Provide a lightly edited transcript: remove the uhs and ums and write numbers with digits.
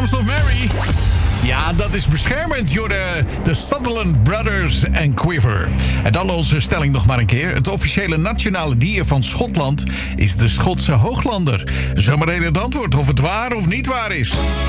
Sounds of Mary. Ja, dat is beschermend, de Sutherland Brothers en Quiver. En dan onze stelling nog maar een keer. Het officiële nationale dier van Schotland is de Schotse hooglander. Zometeen het antwoord of het waar of niet waar is.